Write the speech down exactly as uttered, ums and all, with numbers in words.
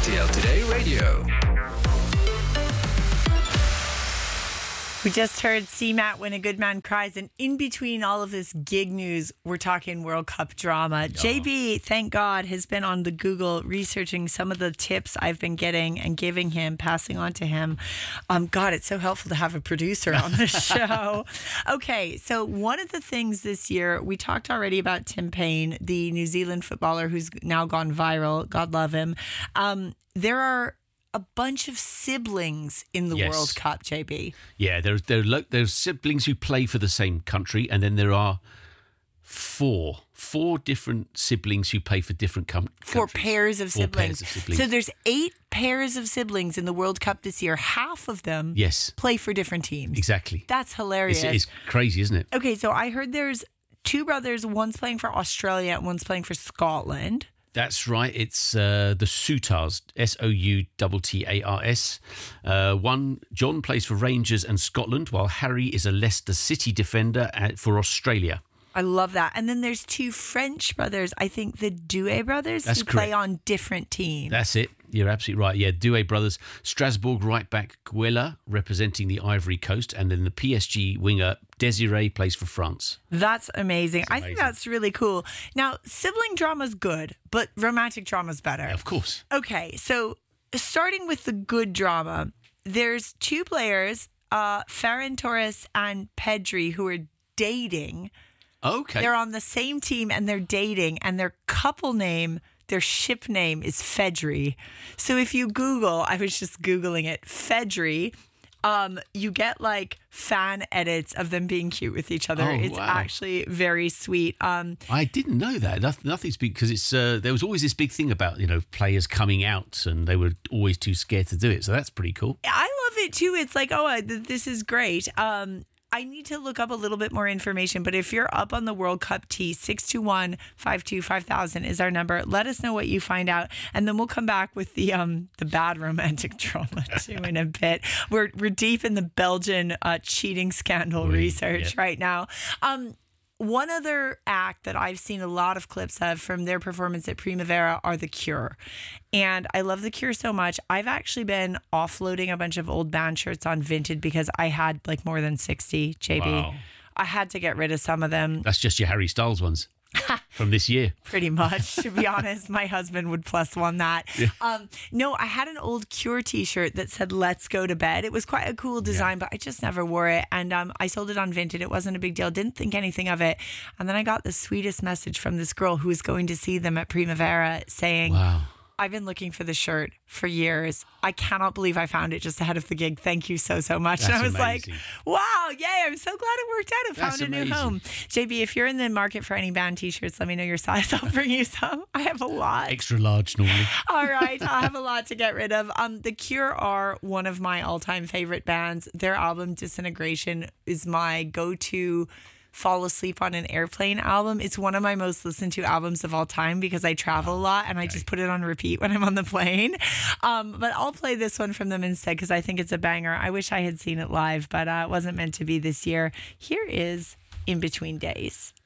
C L Today Radio. We just heard C MAT When a Good Man Cries, and in between all of this gig news, we're talking World Cup drama. Oh. J B, thank God, has been on the Google researching some of the tips I've been getting and giving him, passing on to him. Um, God, it's so helpful to have a producer on the show. Okay, so one of the things this year, we talked already about Tim Payne, the New Zealand footballer who's now gone viral. God love him. Um, there are a bunch of siblings in the Yes. World Cup, J B. Yeah, there, there, lo- there's siblings who play for the same country, and then there are four, four different siblings who play for different com- Four countries. pairs of Four siblings. pairs of siblings. So there's eight pairs of siblings in the World Cup this year. Half of them Yes. play for different teams. Exactly. That's hilarious. It's, it's crazy, isn't it? Okay, so I heard there's two brothers. One's playing for Australia and one's playing for Scotland. That's right. It's uh, the Soutars, S O U T T A R S. Uh, one, John plays for Rangers and Scotland, while Harry is a Leicester City defender at, for Australia. I love that. And then there's two French brothers, I think the Doué brothers, That's who play correct. on different teams. That's it. You're absolutely right. Yeah, Doué brothers. Strasbourg right back Guela representing the Ivory Coast, and then the P S G winger Desiree plays for France. That's amazing. I think amazing. that's really cool. Now, sibling drama's good, but romantic drama's better. Of course. Okay, so starting with the good drama, there's two players, uh, Ferran Torres and Pedri, who are dating. Okay. They're on the same team and they're dating, and their couple name, their ship name is Fedri. So if you Google, I was just Googling it, Fedri, um, you get like fan edits of them being cute with each other. Oh, it's wow. actually very sweet. Um, I didn't know that. Noth- Nothing's big because it's uh, there was always this big thing about, you know, players coming out, and they were always too scared to do it. So that's pretty cool. I love it too. It's like, oh, I- th- this is great. Um, I need to look up a little bit more information, but if you're up on the World Cup tea, six two one, five two five thousand is our number. Let us know what you find out, and then we'll come back with the um the bad romantic drama too in a bit. We're we're deep in the Belgian uh, cheating scandal Oui, research yeah. right now. Um, One other act that I've seen a lot of clips of from their performance at Primavera are The Cure. And I love The Cure so much. I've actually been offloading a bunch of old band shirts on Vinted because I had like more than sixty, J B. Wow. I had to get rid of some of them. That's just your Harry Styles ones from this year. Pretty much, to be honest. My husband would plus one that. Yeah. Um, no, I had an old Cure t-shirt that said, "Let's go to bed." It was quite a cool design, but I just never wore it. And um, I sold it on Vinted. It wasn't a big deal. Didn't think anything of it. And then I got the sweetest message from this girl who was going to see them at Primavera saying, Wow. I've been looking for the shirt for years. I cannot believe I found it just ahead of the gig. Thank you so, so much. and I That's was amazing. like, wow, yay. I'm so glad it worked out. I That's found a new amazing. home. J B, if you're in the market for any band t-shirts, let me know your size. I'll bring you some. I have a lot. Extra large normally. All right. I have a lot to get rid of. Um, The Cure are one of my all-time favorite bands. Their album, Disintegration, is my go-to fall asleep on an airplane album. It's one of my most listened to albums of all time because I travel a lot and I just put it on repeat when I'm on the plane. Um, but I'll play this one from them instead because I think it's a banger. I wish I had seen it live, but uh, it wasn't meant to be this year. Here is In Between Days.